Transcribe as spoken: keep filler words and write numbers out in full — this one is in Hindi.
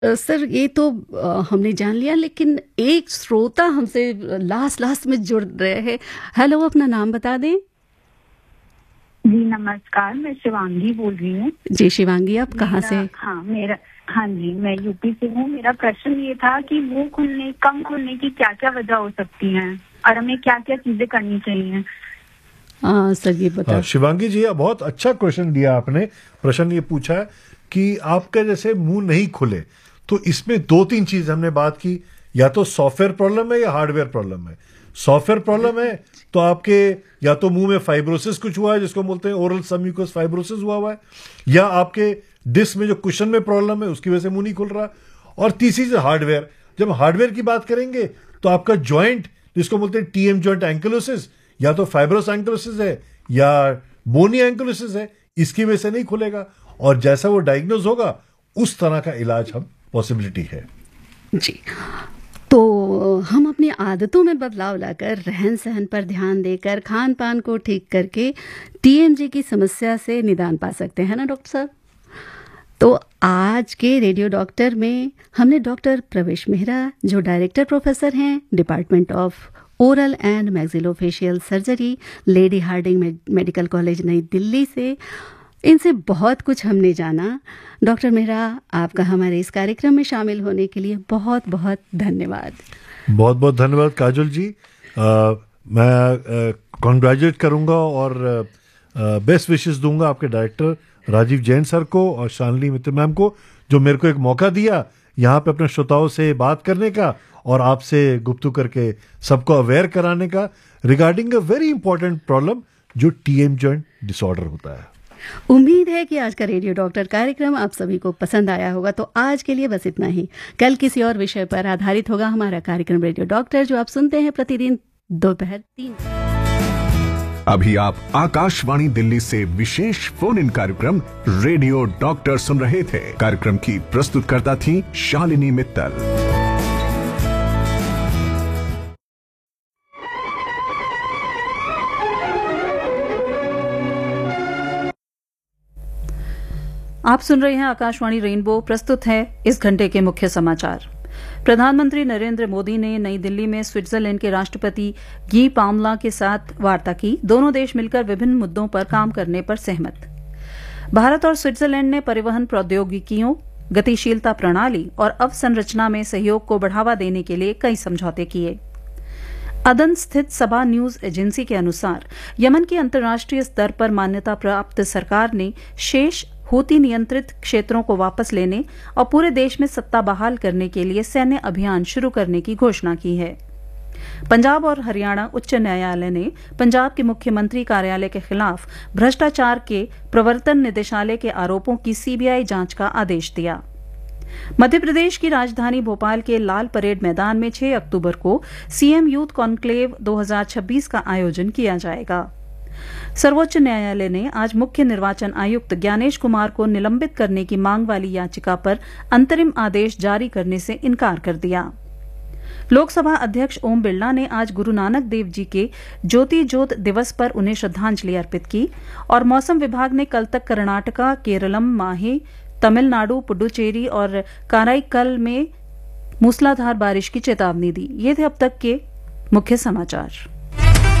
अ, सर ये तो अ, हमने जान लिया, लेकिन एक श्रोता हमसे लास्ट लास्ट में जुड़ रहे हैं। हेलो, अपना नाम बता दें। जी नमस्कार, मैं शिवांगी बोल रही हूँ। जी शिवांगी, आप कहाँ से? हाँ मेरा हाँ जी, मैं यूपी से हूँ। मेरा प्रश्न ये था कि मुंह खुलने कम खुलने की क्या क्या वजह हो सकती है और हमें क्या क्या चीजें करनी चाहिए। हाँ सर, ये हाँ, बताओ। शिवांगी जी, ये बहुत अच्छा क्वेश्चन दिया आपने। प्रश्न ये पूछा है कि आपका जैसे मुंह नहीं खुले, तो इसमें दो तीन चीज हमने बात की। या तो सॉफ्टवेयर प्रॉब्लम है या हार्डवेयर प्रॉब्लम है। सॉफ्टवेयर प्रॉब्लम है तो आपके या तो मुंह में फाइब्रोसिस कुछ हुआ है, जिसको बोलते हैं ओरल सबम्यूकस फाइब्रोसिस हुआ हुआ है, या आपके डिस्क में जो कुशन में प्रॉब्लम है उसकी वजह से मुंह नहीं खुल रहा। और तीसरी चीज हार्डवेयर। जब हार्डवेयर की बात करेंगे तो आपका जॉइंट, जिसको बोलते हैं टीएम जॉइंट एंकिलोसिस, या तो फाइब्रोस एंकिलोसिस है या बोनी एंकिलोसिस है, इसकी वजह से नहीं खुलेगा। और जैसा वो डायग्नोज होगा उस तरह का इलाज हम पॉसिबिलिटी है। जी, तो हम अपनी आदतों में बदलाव लाकर, रहन सहन पर ध्यान देकर, खान पान को ठीक करके टीएमजी की समस्या से निदान पा सकते हैं ना डॉक्टर साहब। तो आज के रेडियो डॉक्टर में हमने डॉक्टर प्रवेश मेहरा, जो डायरेक्टर प्रोफेसर हैं department of oral and maxillofacial surgery, lady Hardinge medical college नई दिल्ली से, इनसे बहुत कुछ हमने जाना। डॉक्टर मेहरा, आपका हमारे इस कार्यक्रम में शामिल होने के लिए बहुत बहुत धन्यवाद। बहुत बहुत धन्यवाद काजल जी। आ, मैं कॉन्ग्रेचुलेट करूंगा और बेस्ट विशेस दूंगा आपके डायरेक्टर राजीव जैन सर को और शालिनी मित्र मैम को, जो मेरे को एक मौका दिया यहाँ पे अपने श्रोताओं से बात करने का और आपसे गुफ्तगू करके सबको अवेयर कराने का regarding a very important problem जो टीएम जॉइंट डिसऑर्डर होता है। उम्मीद है कि आज का रेडियो डॉक्टर कार्यक्रम आप सभी को पसंद आया होगा। तो आज के लिए बस इतना ही। कल किसी और विषय पर आधारित होगा हमारा कार्यक्रम रेडियो डॉक्टर, जो आप सुनते हैं प्रतिदिन दोपहर तीन। अभी आप आकाशवाणी दिल्ली से विशेष फोन इन कार्यक्रम रेडियो डॉक्टर सुन रहे थे। कार्यक्रम की प्रस्तुतकर्ता थी शालिनी मित्तल। आप सुन रहे हैं आकाशवाणी रेनबो। प्रस्तुत है इस घंटे के मुख्य समाचार। प्रधानमंत्री नरेंद्र मोदी ने नई दिल्ली में स्विट्जरलैंड के राष्ट्रपति गी पामला के साथ वार्ता की। दोनों देश मिलकर विभिन्न मुद्दों पर काम करने पर सहमत। भारत और स्विट्जरलैंड ने परिवहन प्रौद्योगिकियों, गतिशीलता प्रणाली और अवसंरचना में सहयोग को बढ़ावा देने के लिए कई समझौते किए। अदन स्थित सबा न्यूज एजेंसी के अनुसार यमन की अंतर्राष्ट्रीय स्तर पर मान्यता प्राप्त सरकार ने शेष हूती नियंत्रित क्षेत्रों को वापस लेने और पूरे देश में सत्ता बहाल करने के लिए सैन्य अभियान शुरू करने की घोषणा की है। पंजाब और हरियाणा उच्च न्यायालय ने पंजाब के मुख्यमंत्री कार्यालय के खिलाफ भ्रष्टाचार के प्रवर्तन निदेशालय के आरोपों की सीबीआई जांच का आदेश दिया। मध्य प्रदेश की राजधानी भोपाल के लाल परेड मैदान में छह अक्टूबर को सीएम यूथ कॉन्क्लेव दो हज़ार छब्बीस का आयोजन किया जाएगा। सर्वोच्च न्यायालय ने आज मुख्य निर्वाचन आयुक्त ज्ञानेश कुमार को निलंबित करने की मांग वाली याचिका पर अंतरिम आदेश जारी करने से इनकार कर दिया। लोकसभा अध्यक्ष ओम बिरला ने आज गुरु नानक देव जी के ज्योति ज्योत दिवस पर उन्हें श्रद्धांजलि अर्पित की। और मौसम विभाग ने कल तक कर्नाटका, केरलम, माहे, तमिलनाडु, पुडुचेरी और काराईकल में मूसलाधार बारिश की चेतावनी दी। ये थे अब तक के मुख्य समाचार।